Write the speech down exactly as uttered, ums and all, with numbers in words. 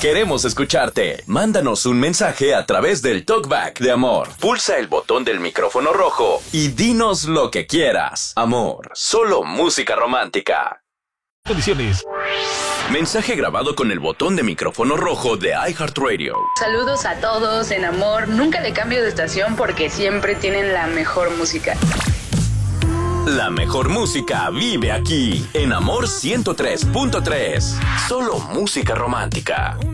Queremos escucharte. Mándanos un mensaje a través del Talkback de Amor. Pulsa el botón del micrófono rojo y dinos lo que quieras. Amor, solo música romántica. Condiciones. Mensaje grabado con el botón de micrófono rojo de iHeartRadio. Saludos a todos en Amor. Nunca le cambio de estación porque siempre tienen la mejor música. La mejor música vive aquí, en Amor ciento tres punto tres. Solo música romántica.